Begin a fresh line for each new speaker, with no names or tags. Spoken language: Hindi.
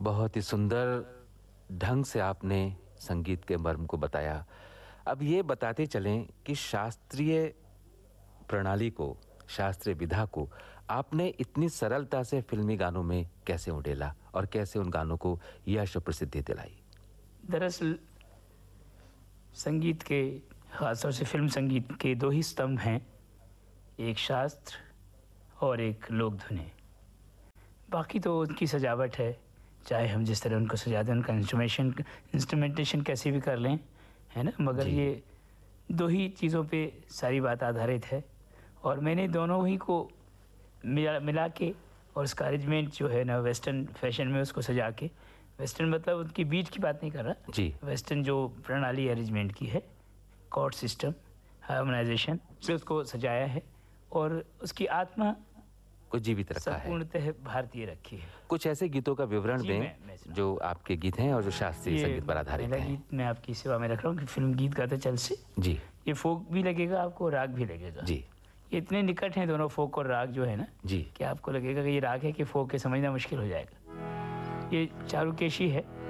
बहुत ही सुंदर ढंग से आपने संगीत के मर्म को बताया। अब ये बताते चलें कि शास्त्रीय प्रणाली को, शास्त्रीय विधा को आपने इतनी सरलता से फ़िल्मी गानों में कैसे उड़ेला और कैसे उन गानों को यश और प्रसिद्धि दिलाई?
दरअसल संगीत के, ख़ासतौर से फ़िल्म संगीत के दो ही स्तंभ हैं, एक शास्त्र और एक लोक धुनें। बाकी तो उनकी सजावट है, चाहे हम जिस तरह उनको सजाते हैं, उनका इंस्ट्रूमेंटेशन कैसे भी कर लें, है ना, मगर ये दो ही चीज़ों पे सारी बात आधारित है। और मैंने दोनों ही को मिला के और उसका अरेंजमेंट जो है ना, वेस्टर्न फैशन में उसको सजा के, वेस्टर्न मतलब उनकी बीट की बात नहीं कर रहा जी, वेस्टर्न जो प्रणाली अरेंजमेंट की है, कॉर्ड सिस्टम, हार्मोनाइजेशन से उसको सजाया है और उसकी आत्मा
को जीवित रखा है,
पूर्णतः भारतीय रखी है।
कुछ ऐसे गीतों का विवरण दें जो आपके गीत हैं और जो शास्त्रीय संगीत पर आधारित हैं।
गीत मैं आपकी सेवा में रख रहा हूँ कि फिल्म गीत गाते चल से
जी,
ये फोक भी लगेगा आपको, राग भी लगेगा
जी।
ये इतने निकट हैं दोनों, फोक और राग जो है ना
जी,
कि आपको लगेगा कि ये राग है कि फोक के समझना मुश्किल हो जाएगा। ये चारुकेशी है